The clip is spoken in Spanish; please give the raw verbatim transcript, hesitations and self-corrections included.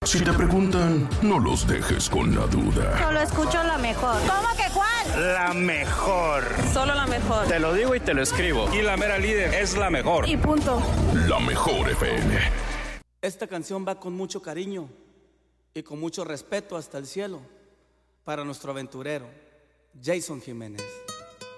Si te preguntan, no los dejes con la duda. Solo escucho la mejor. ¿Cómo que cuál? La mejor. Solo la mejor. Te lo digo y te lo escribo. Y la mera líder es la mejor. Y punto. La mejor F M. Esta canción va con mucho cariño y con mucho respeto hasta el cielo para nuestro aventurero, Jason Jiménez.